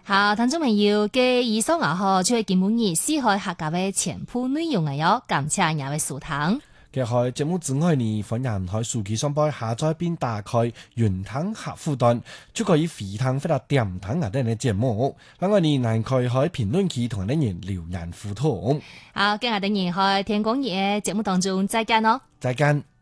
好，聽眾朋友嘅以上就係今晡日四海客家嘅全部內容嚟喲，感謝各位收聽。 嘅喺節目之外呢，歡迎喺手機上邊下載並打開雲聽客戶端，就可以回聽或者點聽我哋嘅節目。另外呢，還可以喺評論區同啲人留言互動。 好，今日等人喺天光夜節目當中再見咯， 再見。